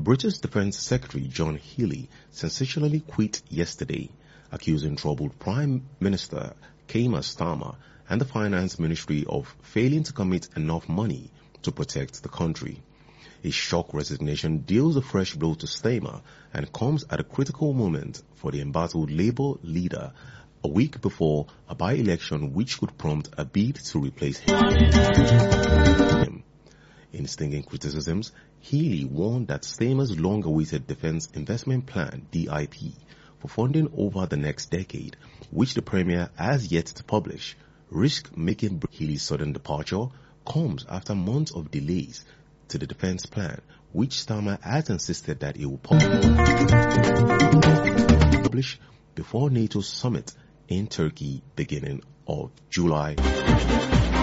British Defence Secretary John Healey sensationally quit yesterday, accusing troubled Prime Minister Keir Starmer and the Finance Ministry of failing to commit enough money to protect the country. His shock resignation deals a fresh blow to Starmer and comes at a critical moment for the embattled Labour leader, a week before a by-election which could prompt a bid to replace him. In stinging criticisms, Healey warned that Starmer's long-awaited Defence Investment Plan, DIP, for funding over the next decade, which the Premier has yet to publish, risk making Healey's sudden departure comes after months of delays to the defence plan, which Starmer has insisted that it will publish before NATO's summit in Turkey beginning of July.